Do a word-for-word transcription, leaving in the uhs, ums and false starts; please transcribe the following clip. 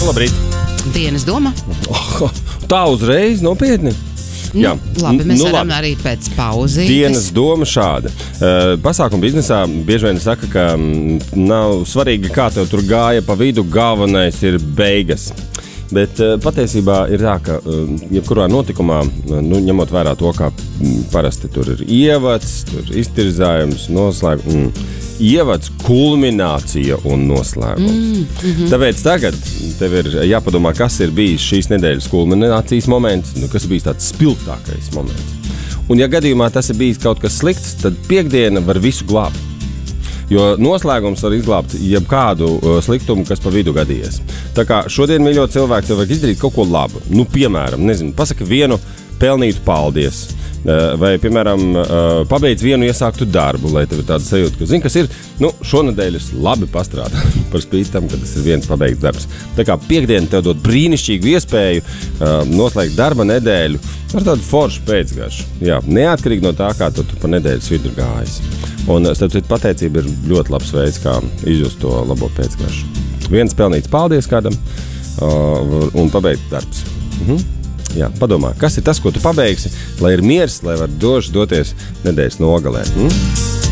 labrīt. Dienas doma. Oh, tā uzreiz nopietni. Nu, Jā. Labi, mēs nu, varam labi. Arī pēc pauzītes. Dienas doma šāda. Uh, pasākuma biznesā bieži vien saka, ka m, nav svarīgi, kā tev tur gāja pa vidu, galvenais ir beigas. Bet uh, patiesībā ir tā, ka uh, jebkurā notikumā, uh, nu, ņemot vērā to, kā m, parasti tur ir ievads, tur iztirzājums, noslēgums, mm, ievads, kulminācija un noslēgums. Mm, mm-hmm. Tāpēc tagad tev ir jāpadomā, kas ir bijis šīs nedēļas kulminācijas moments, nu, kas ir bijis tāds spilgtākais moments. Un ja gadījumā tas ir bijis kaut kas slikts, tad piekdiena var visu glābt. Jo noslēgums var izglābt jebkādu uh, sliktumu, kas pa vidu gadījies. Tā kā šodien, mīļo cilvēki, tev vajag izdarīt kaut ko labu. Nu, piemēram, nezinu, pasaka vienu pelnītu paldies. Uh, vai, piemēram, uh, pabeidz vienu iesāktu darbu, lai tev ir tāda sajūta, ka, zini, kas ir, nu, šonadēļ es labi pastrādāju par spīti tam, ka tas ir viens pabeigts darbs. Tā kā piekdiena tev dod brīnišķīgu iespēju uh, noslēgt darba nedēļu ar tādu foršu pēcgaršu. Jā, neatkarīgi no tā, kā tu, tu pa nedēļas vidu gājis. Un, starp citu, pateicība ir ļoti labs veids, kā izjust to labo pēcgaršu. Viens pelnīts paldies kādam uh, un pabeigts darbs. Mhm. Jā, padomā, kas ir tas, ko tu pabeigsi, lai ir miers, lai var doši doties nedēļas nogalē. Hm?